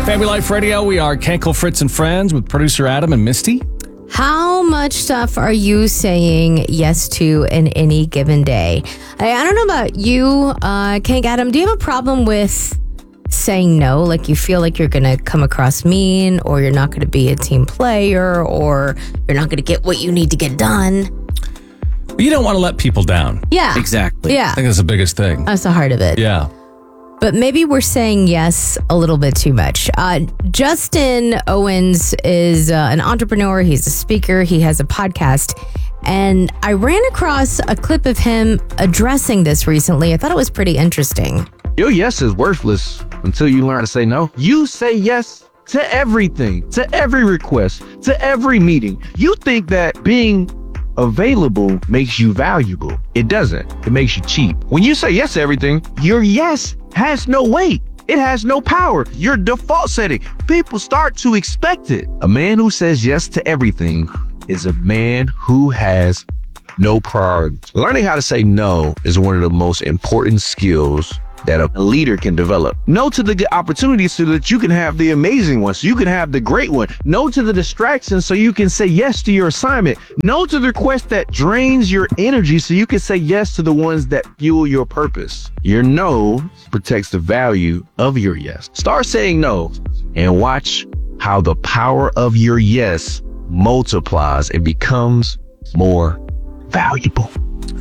Family Life Radio, we are Kenkel, Fritz, and Friends with producer Adam and Misty. How much stuff are you saying yes to in any given day? I don't know about you, Kank Adam. Do you have a problem with saying no? Like you feel like you're going to come across mean, or you're not going to be a team player, or you're not going to get what you need to get done? You don't want to let people down. Yeah. Exactly. Yeah. I think that's the biggest thing. That's the heart of it. Yeah. But maybe we're saying yes a little bit too much. Justin Owens is an entrepreneur. He's a speaker. He has a podcast. And I ran across a clip of him addressing this recently. I thought it was pretty interesting. Your yes is worthless until you learn to say no. You say yes to everything, to every request, to every meeting. You think that being available makes you valuable. It doesn't. It makes you cheap. When you say yes to everything, your yes has no weight. It has no power. Your default setting. People start to expect it. A man who says yes to everything is a man who has no priorities. Learning how to say no is one of the most important skills that a leader can develop. No to the good opportunities so that you can have the amazing one, so you can have the great one. No to the distractions so you can say yes to your assignment. No to the request that drains your energy so you can say yes to the ones that fuel your purpose. Your no protects the value of your yes. Start saying no and watch how the power of your yes multiplies and becomes more valuable.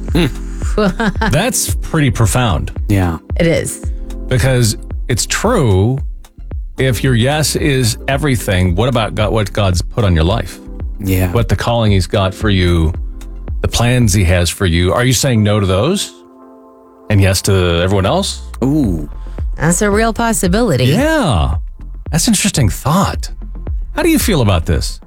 That's pretty profound. Yeah. It is. Because it's true. If your yes is everything, what about God, what God's put on your life? Yeah. What the calling he's got for you, the plans he has for you. Are you saying no to those and yes to everyone else? Ooh. That's a real possibility. Yeah. That's an interesting thought. How do you feel about this?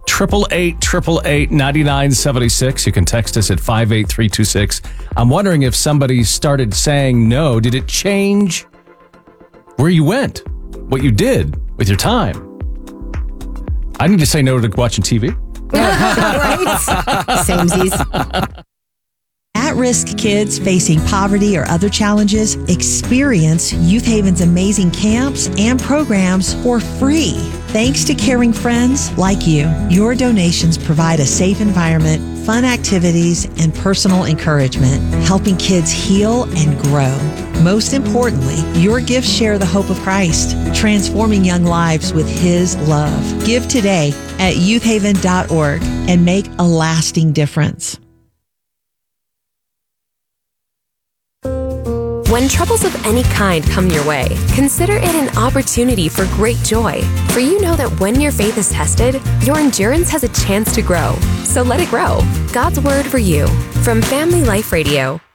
888-888-9976. You can text us at 58326. I'm wondering if somebody started saying no, did it change where you went, what you did with your time? I need to say no to watching TV. Right? Samesies. At-risk kids facing poverty or other challenges experience Youth Haven's amazing camps and programs for free. Thanks to caring friends like you, your donations provide a safe environment, fun activities, and personal encouragement, helping kids heal and grow. Most importantly, your gifts share the hope of Christ, transforming young lives with His love. Give today at youthhaven.org and make a lasting difference. When troubles of any kind come your way, consider it an opportunity for great joy. For you know that when your faith is tested, your endurance has a chance to grow. So let it grow. God's word for you from Family Life Radio.